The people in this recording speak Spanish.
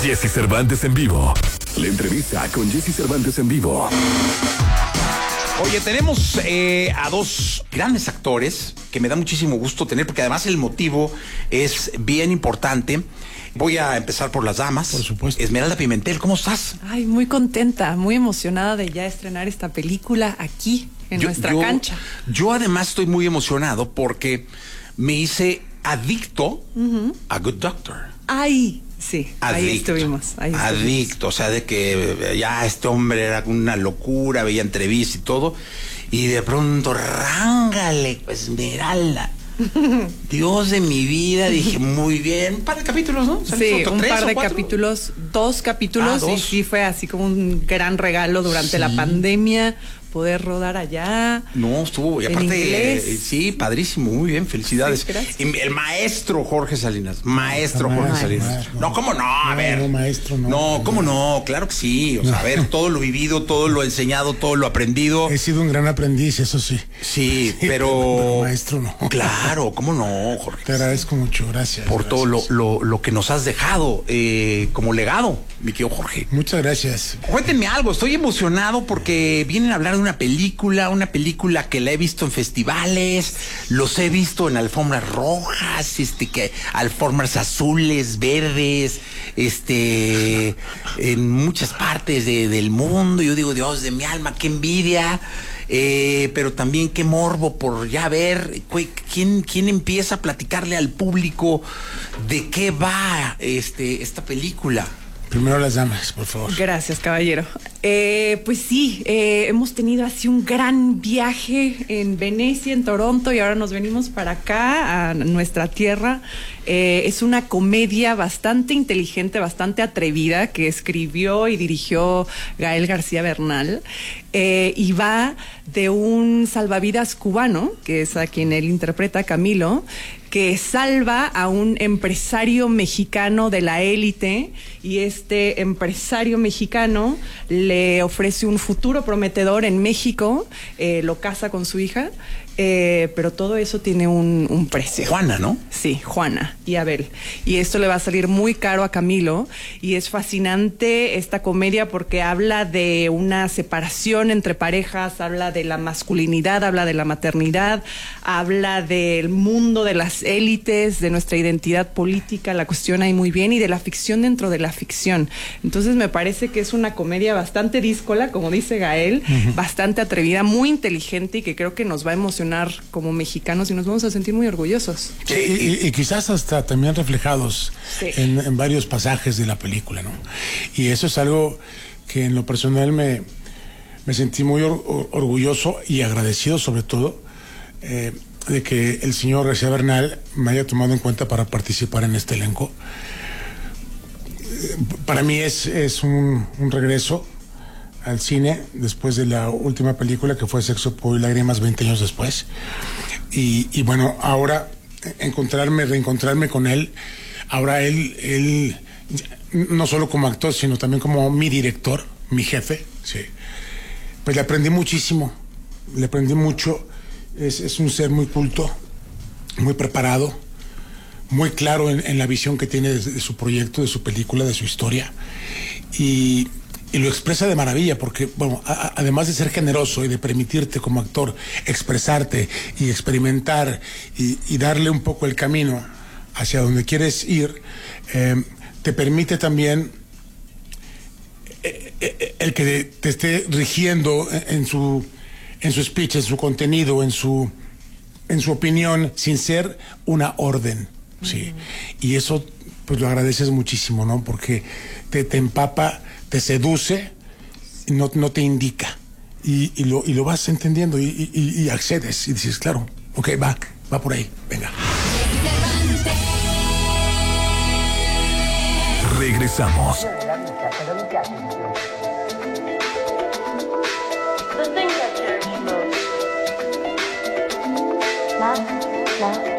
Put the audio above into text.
Jesse Cervantes en vivo. La entrevista con Jesse Cervantes en vivo. Oye, tenemos a dos grandes actores que me da muchísimo gusto tener, porque además el motivo es bien importante. Voy a empezar por las damas. Por supuesto. Esmeralda Pimentel, ¿cómo estás? Ay, muy contenta, muy emocionada de ya estrenar esta película aquí, en nuestra cancha. Yo además estoy muy emocionado porque me hice adicto a Good Doctor. Ay, sí, Adicto. ahí estuvimos. Adicto, o sea, de que ya este hombre era una locura, veía entrevistas y todo, y de pronto, rángale, pues, Esmeralda. Dios de mi vida, dije, muy bien. Un par de capítulos, ¿no? Sí, un par de capítulos, 2 capítulos, y sí fue así como un gran regalo durante la pandemia, poder rodar allá. No, estuvo, y aparte, sí, padrísimo, muy bien, felicidades. Sí, gracias. Y el maestro Jorge Salinas, Jorge Salinas. No, ¿cómo no? A ver. No, maestro, no. No, ¿cómo no? Claro que sí. O sea, a ver, todo lo vivido, todo lo enseñado, todo lo aprendido. He sido un gran aprendiz, eso sí. Sí, pero maestro no. Claro, ¿cómo no, Jorge? Te agradezco mucho, gracias. Por todo lo que nos has dejado como legado, mi querido Jorge. Muchas gracias. Cuéntenme algo, estoy emocionado porque vienen a hablar de una película que la he visto en festivales, los he visto en alfombras rojas, alfombras azules, verdes, en muchas partes del mundo. Yo digo, Dios de mi alma, qué envidia. Pero también qué morbo por ya ver quién empieza a platicarle al público de qué va esta película. Primero las damas, por favor. Gracias, caballero. Pues sí, hemos tenido así un gran viaje en Venecia, en Toronto, y ahora nos venimos para acá, a nuestra tierra. Es una comedia bastante inteligente, bastante atrevida, que escribió y dirigió Gael García Bernal, y va de un salvavidas cubano, que es a quien él interpreta, Camilo, que salva a un empresario mexicano de la élite, y este empresario mexicano le ofrece un futuro prometedor en México, lo casa con su hija, pero todo eso tiene un precio. Juana, ¿no? Sí, Juana y Abel. Y esto le va a salir muy caro a Camilo, y es fascinante esta comedia porque habla de una separación entre parejas, habla de la masculinidad, habla de la maternidad, habla del mundo de las élites, de nuestra identidad política, la cuestiona ahí muy bien, y de la ficción dentro de la ficción. Entonces me parece que es una comedia bastante díscola, como dice Gael, bastante atrevida, muy inteligente, y que creo que nos va a emocionar como mexicanos y nos vamos a sentir muy orgullosos. Y quizás hasta también reflejados en varios pasajes de la película, ¿no? Y eso es algo que en lo personal me sentí muy orgulloso y agradecido, sobre todo, de que el señor García Bernal me haya tomado en cuenta para participar en este elenco. Para mí es un regreso al cine después de la última película, que fue Sexo, Polvo y Lágrimas, 20 años después. Y bueno, ahora reencontrarme con él, ahora él no solo como actor, sino también como mi director, mi jefe, sí. Pues le aprendí muchísimo, le aprendí mucho. Es un ser muy culto, muy preparado, muy claro en la visión que tiene de su proyecto, de su película, de su historia. Y lo expresa de maravilla, porque, bueno, además de ser generoso y de permitirte como actor expresarte y experimentar y darle un poco el camino hacia donde quieres ir, te permite también el que te esté rigiendo en su speech, en su contenido, en su opinión, sin ser una orden, sí. Y eso, pues, lo agradeces muchísimo, ¿no? Porque te empapa, te seduce, no te indica, y lo vas entendiendo y accedes y dices, claro, ok, va por ahí, venga. Regresamos. The thing that changed most. Love.